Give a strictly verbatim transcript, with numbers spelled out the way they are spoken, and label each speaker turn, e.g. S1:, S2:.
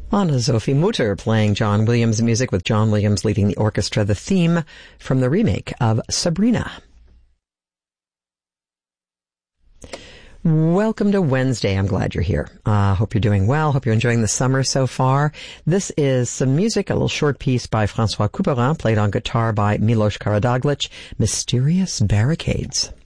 S1: Anna-Sophie Mutter playing John Williams music with John Williams leading the orchestra, the theme from the remake of Sabrina. Welcome to Wednesday. I'm glad you're here. I uh, hope you're doing well. Hope you're enjoying the summer so far. This is some music, a little short piece by Francois Couperin, played on guitar by Milos Karadaglic, Mysterious Barricades.